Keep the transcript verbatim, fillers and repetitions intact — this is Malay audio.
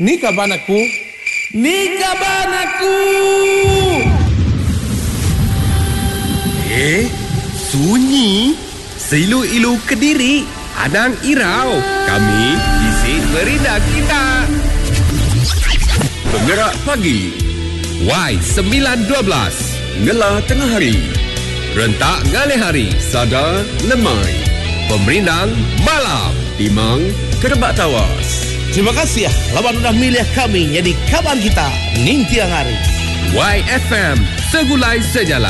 Ni kaban aku. Ni kaban aku. Eh, sunyi. Seilu-ilu Kediri. Adang Irau. Kami isi merinda kita. Penggerak pagi. Y sembilan dua belas. Ngela tengah hari. Rentak ngalih hari. Sada lemai. Pemerindang malam. Timang kerebak tawas. Terima kasih ya lawan udah milih kami jadi kawan kita ning tiang hari. Y F M segulai sejalan.